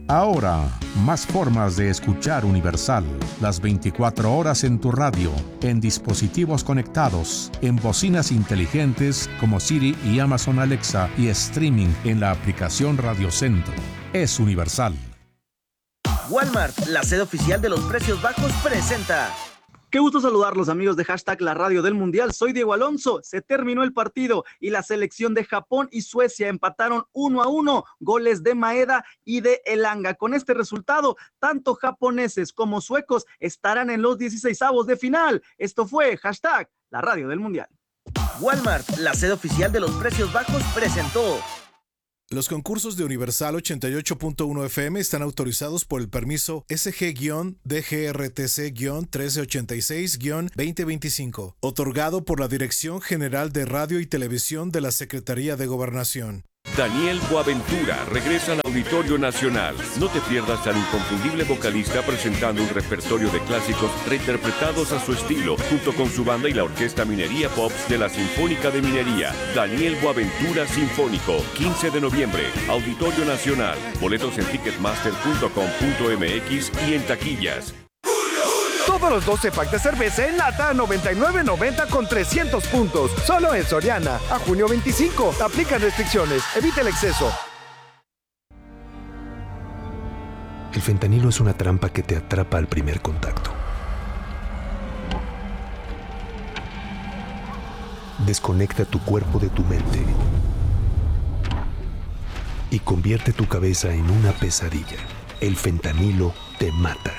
Ahora, más formas de escuchar Universal. Las 24 horas en tu radio, en dispositivos conectados, en bocinas inteligentes como Siri y Amazon Alexa y streaming en la aplicación Radio Centro. Es Universal. Walmart, la sede oficial de los precios bajos, presenta. Qué gusto saludarlos, amigos de La Radio del Mundial. Soy Diego Alonso. Se terminó el partido y la selección de Japón y Suecia empataron 1-1, goles de Maeda y de Elanga. Con este resultado, tanto japoneses como suecos estarán en los 16avos de final. Esto fue La Radio del Mundial. Walmart, la sede oficial de los precios bajos, presentó. Los concursos de Universal 88.1 FM están autorizados por el permiso SG-DGRTC-1386-2025, otorgado por la Dirección General de Radio y Televisión de la Secretaría de Gobernación. Daniel Boaventura regresa al Auditorio Nacional. No te pierdas al inconfundible vocalista presentando un repertorio de clásicos reinterpretados a su estilo, junto con su banda y la Orquesta Minería Pops de la Sinfónica de Minería. Daniel Boaventura Sinfónico, 15 de noviembre, Auditorio Nacional. Boletos en ticketmaster.com.mx y en taquillas. Todos los 12 packs de cerveza en lata a $99.90 con 300 puntos. Solo en Soriana. A junio 25. Aplican restricciones. Evita el exceso. El fentanilo es una trampa que te atrapa al primer contacto. Desconecta tu cuerpo de tu mente y convierte tu cabeza en una pesadilla. El fentanilo te mata.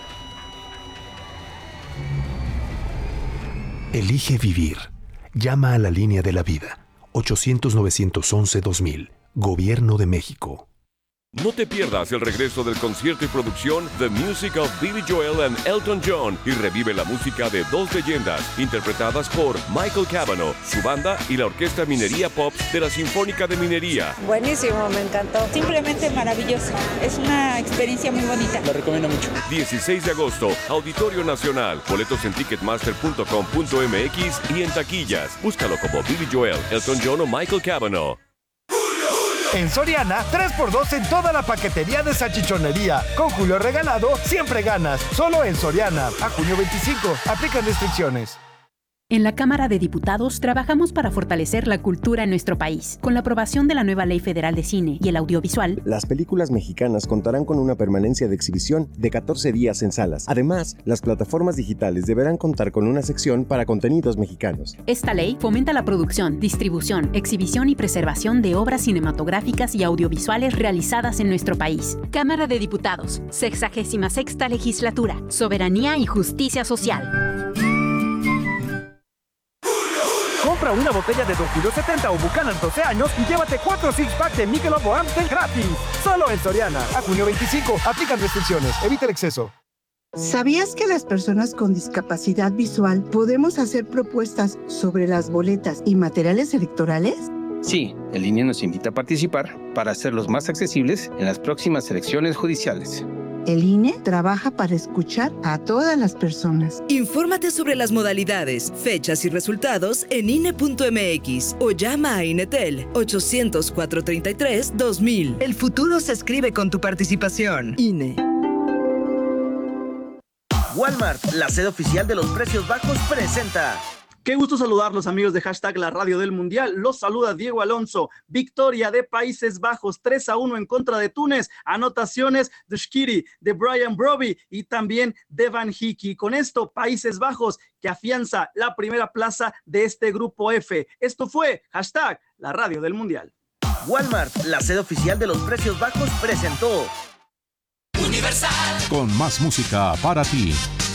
Elige vivir. Llama a la línea de la vida. 800-911-2000. Gobierno de México. No te pierdas el regreso del concierto y producción The Music of Billy Joel and Elton John y revive la música de dos leyendas interpretadas por Michael Cavanaugh, su banda y la Orquesta Minería Pops de la Sinfónica de Minería. Buenísimo, me encantó. Simplemente maravilloso. Es una experiencia muy bonita. Lo recomiendo mucho. 16 de agosto, Auditorio Nacional. Boletos en ticketmaster.com.mx y en taquillas. Búscalo como Billy Joel, Elton John o Michael Cavanaugh. En Soriana, 3x2 en toda la paquetería de salchichonería. Con Julio Regalado, siempre ganas. Solo en Soriana. A junio 25. Aplican restricciones. En la Cámara de Diputados trabajamos para fortalecer la cultura en nuestro país. Con la aprobación de la nueva Ley Federal de Cine y el Audiovisual, las películas mexicanas contarán con una permanencia de exhibición de 14 días en salas. Además, las plataformas digitales deberán contar con una sección para contenidos mexicanos. Esta ley fomenta la producción, distribución, exhibición y preservación de obras cinematográficas y audiovisuales realizadas en nuestro país. Cámara de Diputados, 66ª Legislatura, Soberanía y Justicia Social. Compra una botella de Don Julio 70 o Buchanan 12 años y llévate 4 6-pack de Michelob o Amstel gratis. Solo en Soriana. A junio 25. Aplican restricciones. Evita el exceso. ¿Sabías que las personas con discapacidad visual podemos hacer propuestas sobre las boletas y materiales electorales? Sí, el INE nos invita a participar para hacerlos más accesibles en las próximas elecciones judiciales. El INE trabaja para escuchar a todas las personas. Infórmate sobre las modalidades, fechas y resultados en INE.mx o llama a INETEL 800-433-2000. El futuro se escribe con tu participación. INE. Walmart, la sede oficial de los precios bajos, presenta. Qué gusto saludarlos, amigos de La Radio del Mundial. Los saluda Diego Alonso. Victoria de Países Bajos, 3-1 en contra de Túnez. Anotaciones de Shaqiri, de Brian Brobbey y también de Van Hickey. Con esto, Países Bajos que afianza la primera plaza de este grupo F. Esto fue La Radio del Mundial. Walmart, la sede oficial de los precios bajos, presentó. Universal. Con más música para ti.